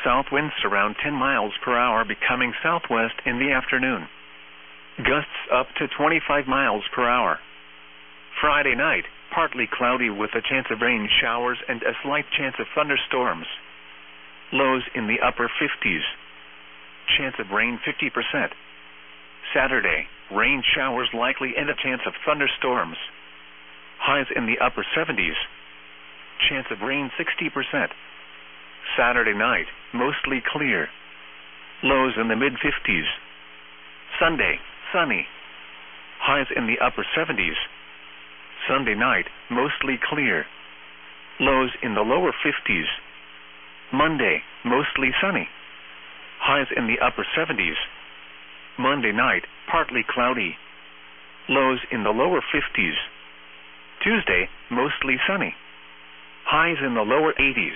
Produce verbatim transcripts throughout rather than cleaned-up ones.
south winds around ten miles per hour becoming southwest in the afternoon. Gusts up to twenty-five miles per hour. Friday night, partly cloudy with a chance of rain showers and a slight chance of thunderstorms. Lows in the upper fifties. Chance of rain fifty percent. Saturday, rain showers likely and a chance of thunderstorms. Highs in the upper seventies. Chance of rain sixty percent. Saturday night, mostly clear. Lows in the mid-fifties. Sunday, sunny. Highs in the upper seventies. Sunday night, mostly clear. Lows in the lower fifties. Monday, mostly sunny. Highs in the upper seventies. Monday night, partly cloudy. Lows in the lower fifties. Tuesday, mostly sunny. Highs in the lower eighties.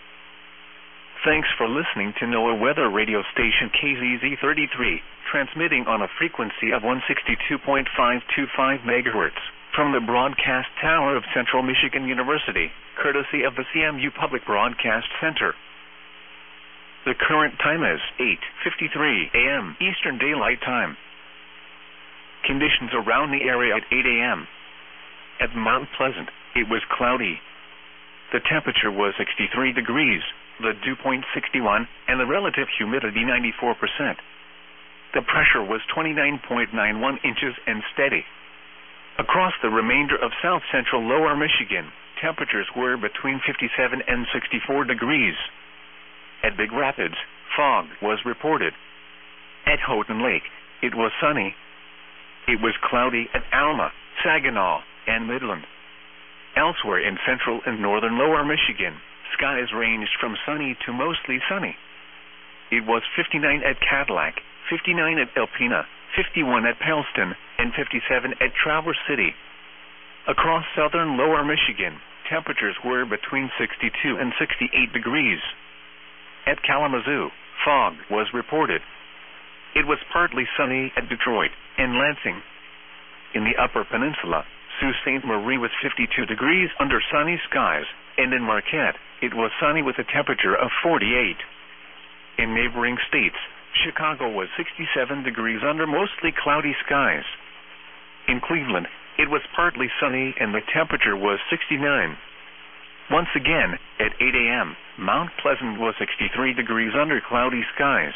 Thanks for listening to NOAA Weather Radio Station K Z Z thirty-three, transmitting on a frequency of one sixty-two point five two five megahertz from the broadcast tower of Central Michigan University, courtesy of the C M U Public Broadcast Center. The current time is eight fifty-three a m Eastern Daylight Time. Conditions around the area at eight a m At Mount Pleasant, it was cloudy. The temperature was sixty-three degrees, the dew point sixty-one, and the relative humidity ninety-four percent. The pressure was twenty-nine point nine one inches and steady. Across the remainder of south-central lower Michigan, temperatures were between fifty-seven and sixty-four degrees. At Big Rapids, fog was reported. At Houghton Lake, it was sunny. It was cloudy at Alma, Saginaw, and Midland. Elsewhere in central and northern lower Michigan, skies ranged from sunny to mostly sunny. It was fifty-nine at Cadillac, fifty-nine at Alpena, fifty-one at Pellston, and fifty-seven at Traverse City. Across southern lower Michigan, temperatures were between sixty-two and sixty-eight degrees. At Kalamazoo, fog was reported. It was partly sunny at Detroit and Lansing. In the Upper Peninsula, Sault Ste. Marie was fifty-two degrees under sunny skies, and in Marquette, it was sunny with a temperature of forty-eight. In neighboring states, Chicago was sixty-seven degrees under mostly cloudy skies. In Cleveland, it was partly sunny and the temperature was sixty-nine. Once again, at eight a m, Mount Pleasant was sixty-three degrees under cloudy skies.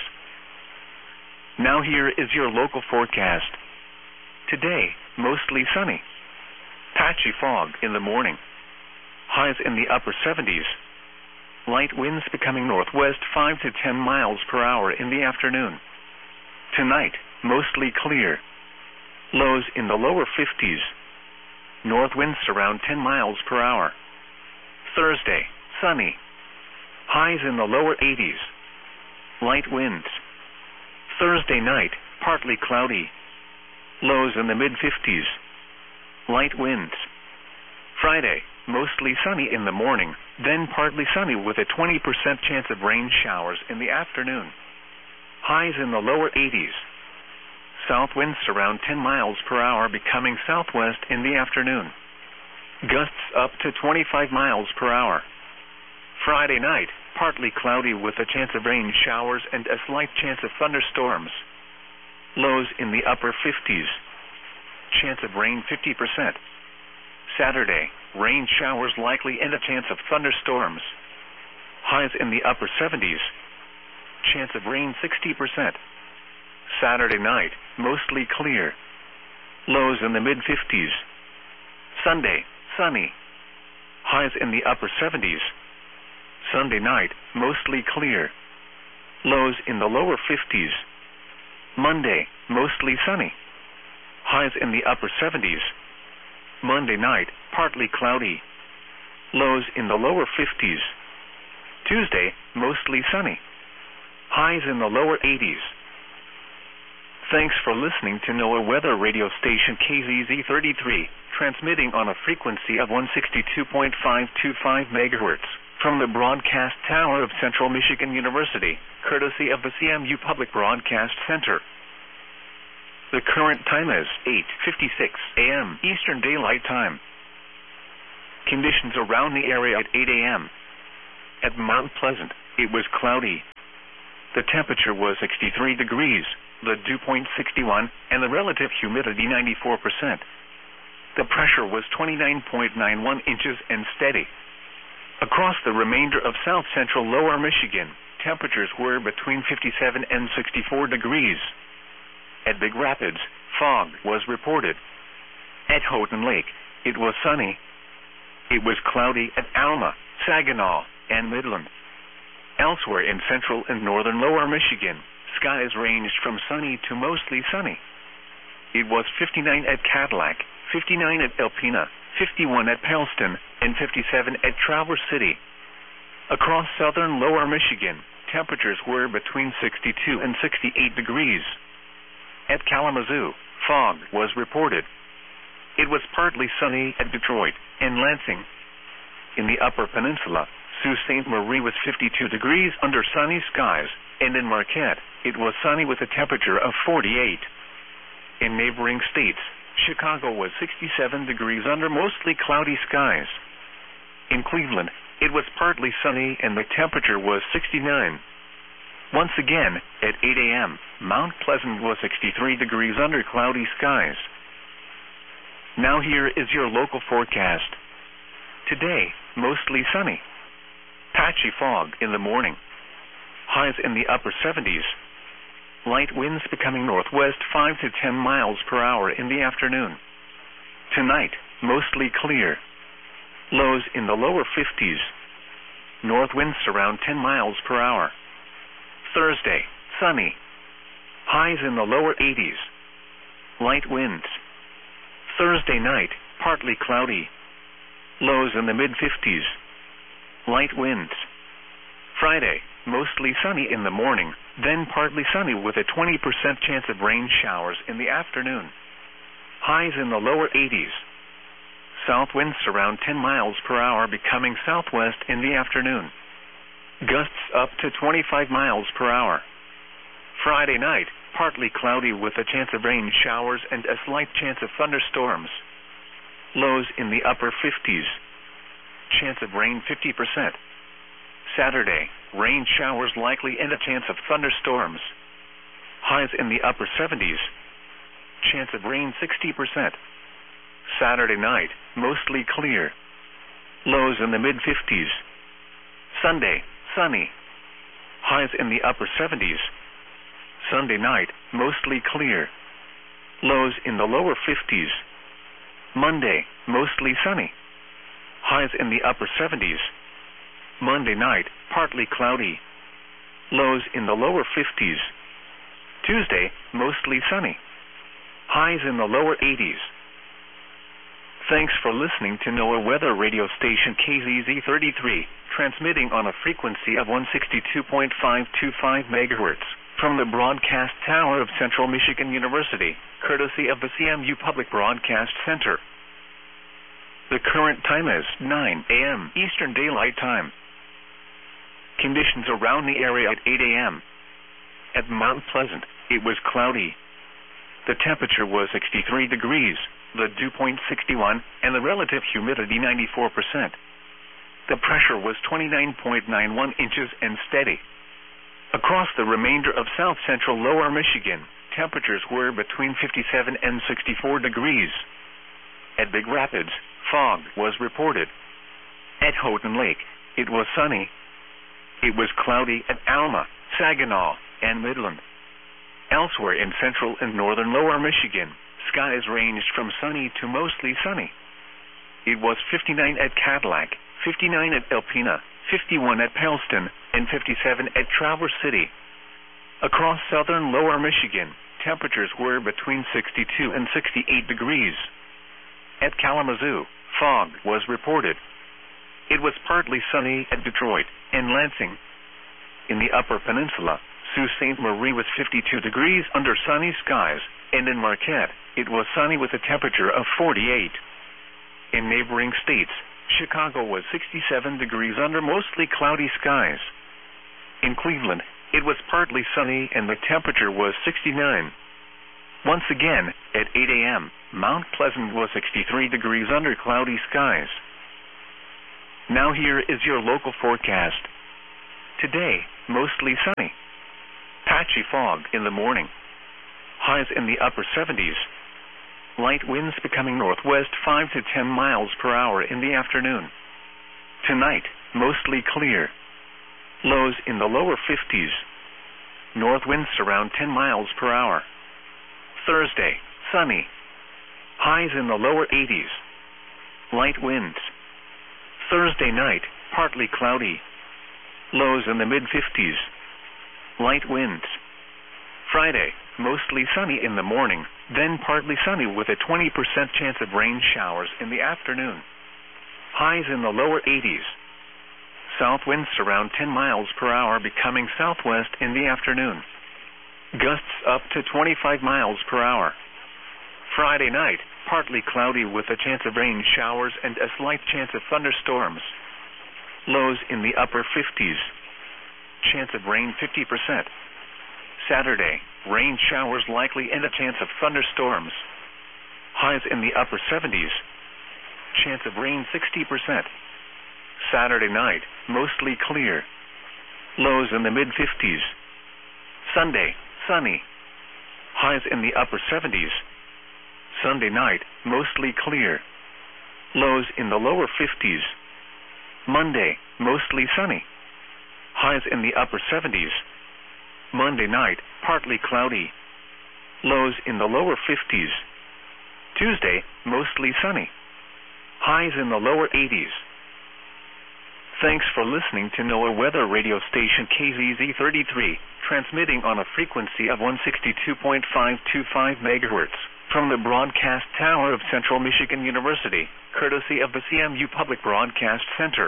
Now here is your local forecast. Today, mostly sunny. Patchy fog in the morning. Highs in the upper seventies. Light winds becoming northwest five to ten miles per hour in the afternoon. Tonight, mostly clear. Lows in the lower fifties. North winds around ten miles per hour. Thursday, sunny. Highs in the lower eighties. Light winds. Thursday night, partly cloudy. Lows in the mid-fifties. Light winds. Friday, mostly sunny in the morning, then partly sunny with a twenty percent chance of rain showers in the afternoon. Highs in the lower eighties. South winds around ten miles per hour becoming southwest in the afternoon. Gusts up to twenty-five miles per hour. Friday night, partly cloudy with a chance of rain showers and a slight chance of thunderstorms. Lows in the upper fifties. Chance of rain fifty percent. Saturday, rain showers likely and a chance of thunderstorms. Highs in the upper seventies. Chance of rain sixty percent. Saturday night, mostly clear. Lows in the mid-fifties. Sunday, sunny. Highs in the upper seventies. Sunday night, mostly clear. Lows in the lower fifties. Monday, mostly sunny. Highs in the upper seventies. Monday night, partly cloudy. Lows in the lower fifties. Tuesday, mostly sunny. Highs in the lower eighties. Thanks for listening to NOAA Weather Radio Station K Z Z thirty-three, transmitting on a frequency of one sixty-two point five two five megahertz from the broadcast tower of Central Michigan University, courtesy of the C M U Public Broadcast Center. The current time is eight fifty-six a m Eastern Daylight Time. Conditions around the area at eight a m At Mount Pleasant, it was cloudy. The temperature was sixty-three degrees, the dew point sixty-one, and the relative humidity ninety-four percent. The pressure was twenty-nine point nine one inches and steady. Across the remainder of south-central lower Michigan, temperatures were between fifty-seven and sixty-four degrees. At Big Rapids, fog was reported. At Houghton Lake, it was sunny. It was cloudy at Alma, Saginaw, and Midland. Elsewhere in central and northern lower Michigan, skies ranged from sunny to mostly sunny. It was fifty-nine at Cadillac, fifty-nine at Alpena, fifty-one at Pellston, and fifty-seven at Traverse City. Across southern lower Michigan, temperatures were between sixty-two and sixty-eight degrees. At Kalamazoo, fog was reported. It was partly sunny at Detroit and Lansing. In the Upper Peninsula, Sault Ste. Marie was fifty-two degrees under sunny skies, and in Marquette, it was sunny with a temperature of forty-eight. In neighboring states, Chicago was sixty-seven degrees under mostly cloudy skies. In Cleveland, it was partly sunny and the temperature was sixty-nine. Once again, at eight a m, Mount Pleasant was sixty-three degrees under cloudy skies. Now here is your local forecast. Today, mostly sunny. Patchy fog in the morning. Highs in the upper seventies. Light winds becoming northwest five to ten miles per hour in the afternoon. Tonight, mostly clear. Lows in the lower fifties. North winds around ten miles per hour. Thursday, sunny. Highs in the lower eighties. Light winds. Thursday night, partly cloudy. Lows in the mid-fifties. Light winds. Friday, mostly sunny in the morning, then partly sunny with a twenty percent chance of rain showers in the afternoon. Highs in the lower eighties. South winds around ten miles per hour becoming southwest in the afternoon. Gusts up to twenty-five miles per hour. Friday night, partly cloudy with a chance of rain showers and a slight chance of thunderstorms. Lows in the upper fifties. Chance of rain fifty percent. Saturday, rain showers likely and a chance of thunderstorms. Highs in the upper seventies. Chance of rain sixty percent. Saturday night, mostly clear. Lows in the mid-fifties. Sunday, sunny. Highs in the upper seventies. Sunday night, mostly clear. Lows in the lower fifties. Monday, mostly sunny. Highs in the upper seventies. Monday night, partly cloudy. Lows in the lower fifties. Tuesday, mostly sunny. Highs in the lower eighties. Thanks for listening to NOAA Weather Radio Station K Z Z thirty-three, transmitting on a frequency of one sixty-two point five two five megahertz from the broadcast tower of Central Michigan University, courtesy of the C M U Public Broadcast Center. The current time is nine a m Eastern Daylight Time. Conditions around the area at eight a m At Mount Pleasant, it was cloudy. The temperature was sixty-three degrees, the dew point sixty-one, and the relative humidity ninety-four percent. The pressure was twenty-nine point nine one inches and steady. Across the remainder of south-central lower Michigan, temperatures were between fifty-seven and sixty-four degrees. At Big Rapids, fog was reported. At Houghton Lake, it was sunny. It was cloudy at Alma, Saginaw, and Midland. Elsewhere in central and northern lower Michigan, skies ranged from sunny to mostly sunny. It was fifty-nine at Cadillac, fifty-nine at Alpena, fifty-one at Pellston, and fifty-seven at Traverse City. Across southern lower Michigan, temperatures were between sixty-two and sixty-eight degrees. At Kalamazoo, fog was reported. It was partly sunny at Detroit and Lansing. In the Upper Peninsula, Sault Ste. Marie was fifty-two degrees under sunny skies, and in Marquette, it was sunny with a temperature of forty-eight. In neighboring states, Chicago was sixty-seven degrees under mostly cloudy skies. In Cleveland, it was partly sunny and the temperature was sixty-nine. Once again, at eight a m, Mount Pleasant was sixty-three degrees under cloudy skies. Now here is your local forecast. Today, mostly sunny. Patchy fog in the morning. Highs in the upper seventies. Light winds becoming northwest five to ten miles per hour in the afternoon. Tonight, mostly clear. Lows in the lower fifties. North winds around ten miles per hour. Thursday, sunny. Highs in the lower eighties. Light winds. Thursday night, partly cloudy. Lows in the mid-fifties. Light winds. Friday, mostly sunny in the morning, then partly sunny with a twenty percent chance of rain showers in the afternoon. Highs in the lower eighties. South winds around ten miles per hour becoming southwest in the afternoon. Gusts up to twenty-five miles per hour. Friday night, partly cloudy with a chance of rain showers and a slight chance of thunderstorms. Lows in the upper fifties. Chance of rain fifty percent. Saturday, rain showers likely and a chance of thunderstorms. Highs in the upper seventies. Chance of rain sixty percent. Saturday night, mostly clear. Lows in the mid-fifties. Sunday, sunny. Highs in the upper seventies. Sunday night, mostly clear. Lows in the lower fifties. Monday, mostly sunny. Highs in the upper seventies. Monday night, partly cloudy. Lows in the lower fifties. Tuesday, mostly sunny. Highs in the lower eighties. Thanks for listening to NOAA Weather Radio Station K Z Z thirty-three, transmitting on a frequency of one sixty-two point five two five megahertz from the broadcast tower of Central Michigan University, courtesy of the C M U Public Broadcast Center.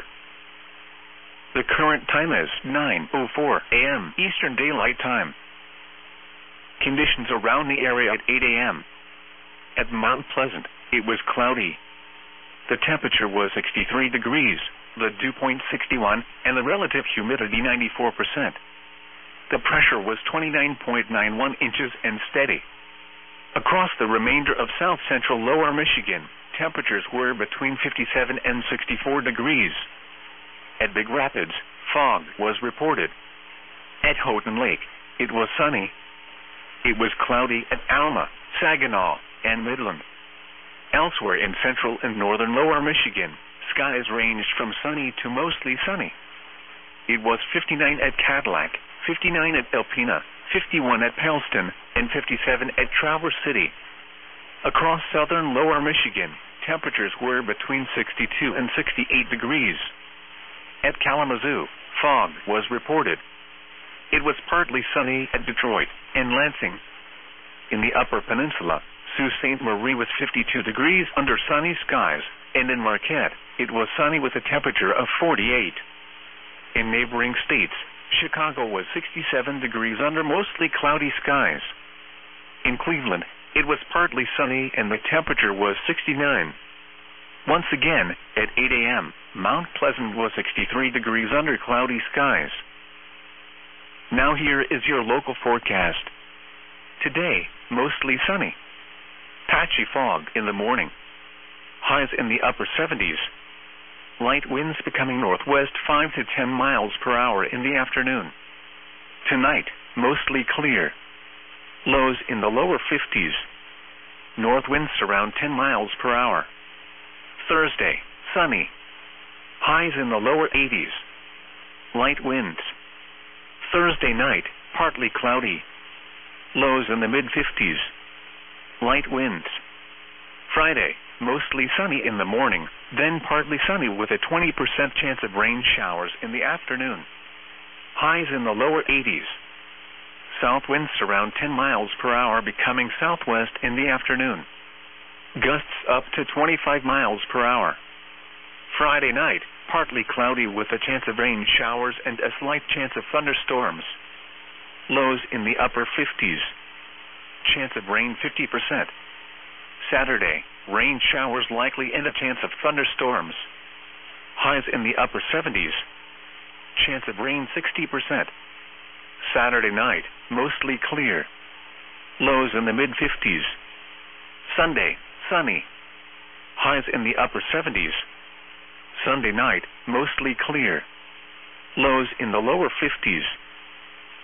The current time is nine oh four a m Eastern Daylight Time. Conditions around the area at eight a m At Mount Pleasant, it was cloudy. The temperature was sixty-three degrees, the dew point sixty-one, and the relative humidity ninety-four percent. The pressure was twenty-nine point nine one inches and steady. Across the remainder of south central lower Michigan, temperatures were between fifty-seven and sixty-four degrees. At Big Rapids, fog was reported. At Houghton Lake, it was sunny. It was cloudy at Alma, Saginaw, and Midland. Elsewhere in central and northern lower Michigan, skies ranged from sunny to mostly sunny. It was fifty-nine at Cadillac, fifty-nine at Alpena, fifty-one at Pellston, and fifty-seven at Traverse City. Across southern lower Michigan, temperatures were between sixty-two and sixty-eight degrees. At Kalamazoo, fog was reported. It was partly sunny at Detroit and Lansing. In the Upper Peninsula, Sault Ste. Marie was fifty-two degrees under sunny skies, and in Marquette, it was sunny with a temperature of forty-eight. In neighboring states, Chicago was sixty-seven degrees under mostly cloudy skies. In Cleveland, it was partly sunny and the temperature was sixty-nine. Once again, at eight a m, Mount Pleasant was sixty-three degrees under cloudy skies. Now here is your local forecast. Today, mostly sunny. Patchy fog in the morning. Highs in the upper seventies. Light winds becoming northwest five to ten miles per hour in the afternoon. Tonight, mostly clear. Lows in the lower fifties. North winds around ten miles per hour. Thursday, sunny. Highs in the lower eighties. Light winds. Thursday night, partly cloudy. Lows in the mid-fifties. Light winds. Friday, mostly sunny in the morning, then partly sunny with a twenty percent chance of rain showers in the afternoon. Highs in the lower eighties. South winds around ten miles per hour becoming southwest in the afternoon. Gusts up to twenty-five miles per hour. Friday night, partly cloudy with a chance of rain showers and a slight chance of thunderstorms. Lows in the upper fifties. Chance of rain fifty percent. Saturday, rain showers likely and a chance of thunderstorms. Highs in the upper seventies. Chance of rain sixty percent. Saturday night, mostly clear. Lows in the mid-fifties. Sunday, sunny. Highs in the upper seventies. Sunday night, mostly clear. Lows in the lower fifties.